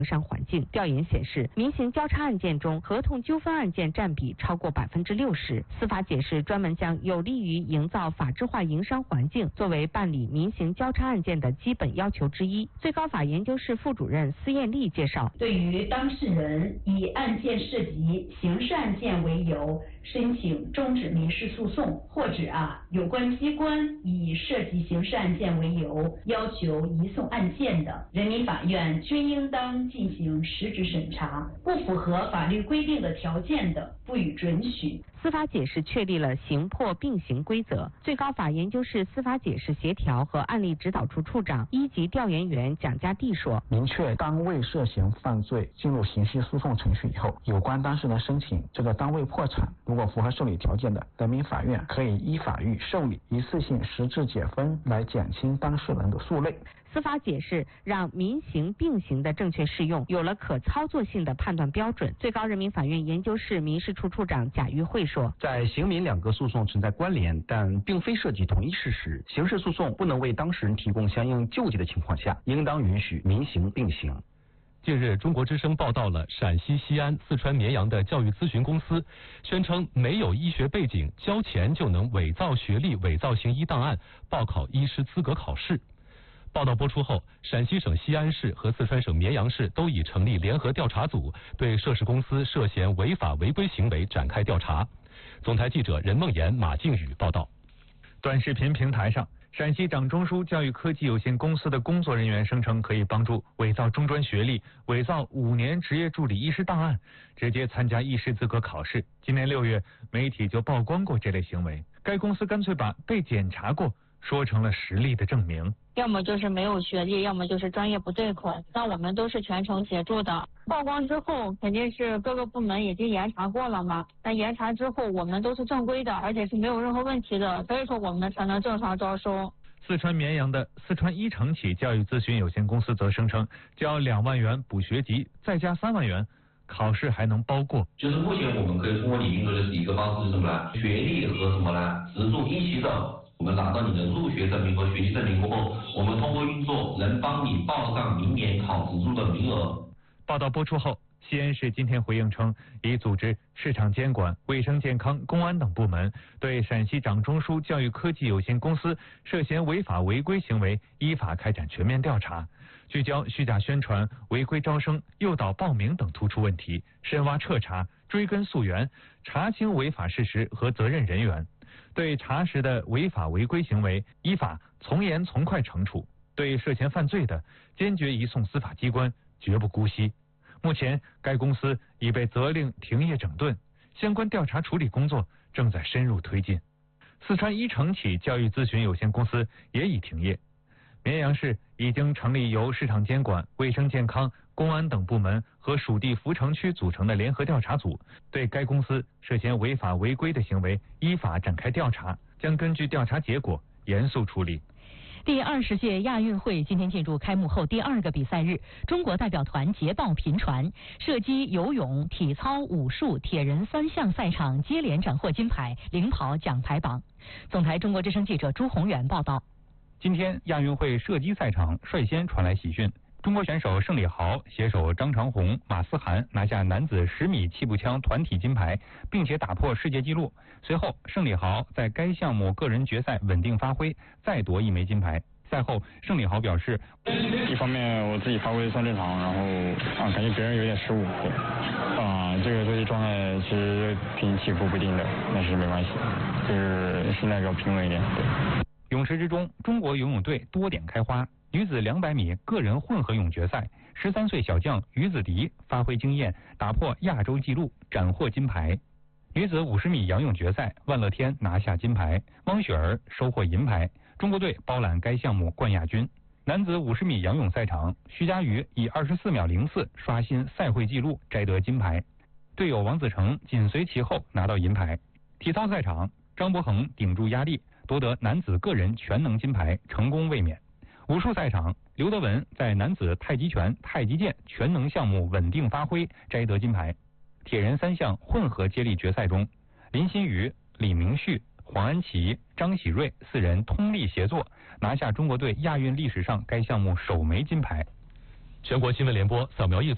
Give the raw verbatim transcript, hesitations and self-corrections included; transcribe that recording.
营商环境。调研显示，民刑交叉案件中，合同纠纷案件占比超过百分之六十。司法解释专门将有利于营造法治化营商环境作为办理民刑交叉案件的基本要求之一。最高法研究室副主任司艳丽介绍， 对于当事人以案件涉及刑事案件为由申请终止民事诉讼，或者啊有关机关以涉及刑事案件为由要求移送案件的，人民法院均应当进行实质审查，不符合法律规定的条件的，不予准许。 司法解释确立了刑破并行规则。最高法研究室司法解释协调和案例指导处处长、一级调研员蒋家娣说， 明确当未涉嫌犯罪进入刑事诉讼程序以后，有关当事人申请这个单位破产，如果符合受理条件的，人民法院可以依法予受理，一次性实质解分来减轻当事人的诉累。 司法解释让民刑并行的正确适用有了可操作性的判断标准。最高人民法院研究室民事处处长贾玉慧说， 在刑民两个诉讼存在关联，但并非涉及同一事实，刑事诉讼不能为当事人提供相应救济的情况下，应当允许民刑并行。 近日，中国之声报道了陕西西安、四川绵阳的教育咨询公司宣称没有医学背景，交钱就能伪造学历、伪造行医档案，报考医师资格考试。报道播出后，陕西省西安市和四川省绵阳市都已成立联合调查组，对涉事公司涉嫌违法违规行为展开调查。总台记者任梦妍、马静宇报道。 短视频平台上，陕西掌中枢教育科技有限公司的工作人员声称可以帮助伪造中专学历、伪造五年执业助理医师档案，直接参加医师资格考试。今年六月，媒体就曝光过这类行为。该公司干脆把被检查过说成了实力的证明。 要么就是没有学历，要么就是专业不对口，那我们都是全程协助的。曝光之后，肯定是各个部门已经严查过了嘛，那严查之后我们都是正规的，而且是没有任何问题的，所以说我们才能正常招收。 四川绵阳的四川一城企教育咨询有限公司则声称，交两万元补学籍，再加三万元，考试还能包过。 就是目前我们可以通过你运作的是一个方式是什么呢？学历和什么呢？职助一起走。我们拿到你的入学证明和学习证明过后，我们通过运作能帮你报上明年考职助的名额。 报道播出后，西安市今天回应称，已组织市场监管、卫生健康、公安等部门对陕西掌中枢教育科技有限公司涉嫌违法违规行为依法开展全面调查，聚焦虚假宣传、违规招生、诱导报名等突出问题，深挖彻查，追根溯源，查清违法事实和责任人员。对查实的违法违规行为，依法从严从快惩处；对涉嫌犯罪的，坚决移送司法机关，绝不姑息。目前，该公司已被责令停业整顿，相关调查处理工作正在深入推进。四川一城企教育咨询有限公司也已停业。绵阳市已经成立由市场监管、卫生健康、公安等部门和属地扶城区组成的联合调查组，对该公司涉嫌违法违规的行为依法展开调查，将根据调查结果严肃处理。 第二十届亚运会今天进入开幕后第二个比赛日，中国代表团捷报频传，射击、游泳、体操、武术、铁人三项赛场接连斩获金牌，领跑奖牌榜。总台中国之声记者朱宏远报道。 今天亚运会射击赛场率先传来喜讯，中国选手盛礼豪携手张长虹、马思涵拿下男子十米气步枪团体金牌，并且打破世界纪录。随后，盛礼豪在该项目个人决赛稳定发挥，再夺一枚金牌。赛后，盛礼豪表示， 一方面我自己发挥算正常，然后啊感觉别人有点失误，啊这个作息状态其实挺起伏不定的，但是没关系，就是心态比较平稳一点。对。 泳池之中，中国游泳队多点开花。女子两百米个人混合泳决赛，十三岁小将于子迪发挥惊艳，打破亚洲纪录，斩获金牌。女子五十米仰泳决赛，万乐天拿下金牌，汪雪儿收获银牌，中国队包揽该项目冠亚军。男子五十米仰泳赛场，徐嘉余以二十四秒零四刷新赛会纪录，摘得金牌，队友王子成紧随其后拿到银牌。体操赛场，张博恒顶住压力，夺得男子个人全能金牌，成功卫冕。武术赛场，刘德文在男子太极拳、太极剑全能项目稳定发挥，摘得金牌。铁人三项混合接力决赛中，林新宇、李明旭、黄安琪、张喜瑞四人通力协作，拿下中国队亚运历史上该项目首枚金牌。 全国新闻联播扫描一组。